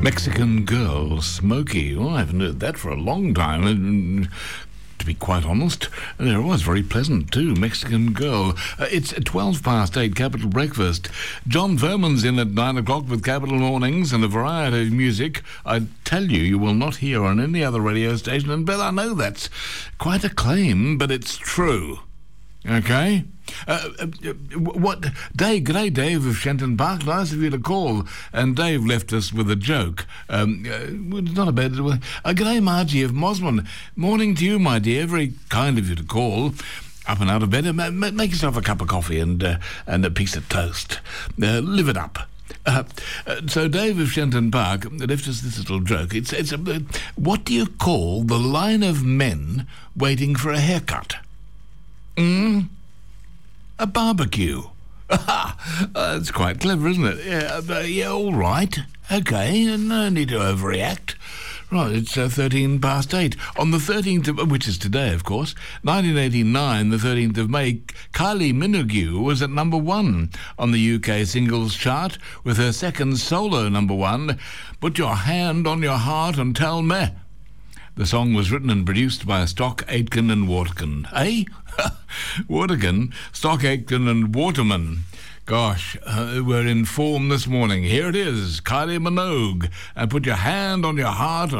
Mexican Girl, Smokey. Oh, I haven't heard that for a long time. To be quite honest, and it was very pleasant too. Mexican Girl. It's 8:12, Capital Breakfast. John Furman's in at 9 o'clock with Capital Mornings and a variety of music I tell you will not hear on any other radio station. And Bill, I know that's quite a claim, but it's true. Okay? What Dave? G'day, Dave of Shenton Park. Nice of you to call. And Dave left us with a joke. Not a bad. G'day, Margie of Mosman. Morning to you, my dear. Very kind of you to call. Up and out of bed. Make yourself a cup of coffee and a piece of toast. Live it up. So Dave of Shenton Park left us this little joke. It's what do you call the line of men waiting for a haircut? A barbecue. That's quite clever, isn't it? Yeah, all right. Okay, no need to overreact. Right, it's 8:13. On the 13th of, which is today, of course, 1989, the 13th of May, Kylie Minogue was at number 1 on the UK singles chart with her second solo number 1, Put Your Hand on Your Heart and Tell Me. The song was written and produced by Stock, Aitken and Waterman. Waterman, Stock, Aitken and Waterman. Gosh, we're in form this morning. Here it is, Kylie Minogue. And Put Your Hand on Your Heart